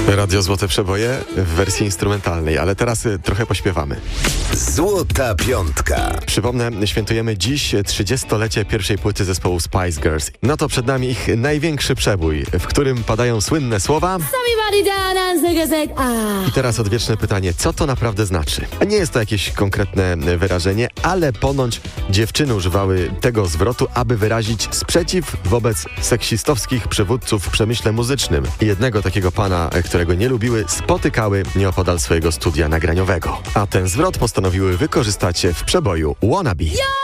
Radio Złote Przeboje w wersji instrumentalnej, ale teraz trochę pośpiewamy. Złota Piątka. Przypomnę, świętujemy dziś 30-lecie pierwszej płyty zespołu Spice Girls. No to przed nami ich największy przebój, w którym padają słynne słowa. I teraz odwieczne pytanie, co to naprawdę znaczy? Nie jest to jakieś konkretne wyrażenie, ale ponoć dziewczyny używały tego zwrotu, aby wyrazić sprzeciw wobec seksistowskich przywódców w przemyśle muzycznym. Jednego takiego pana, którego nie lubiły, spotykały nieopodal swojego studia nagraniowego. A ten zwrot postanowiły wykorzystać w przeboju Wannabe.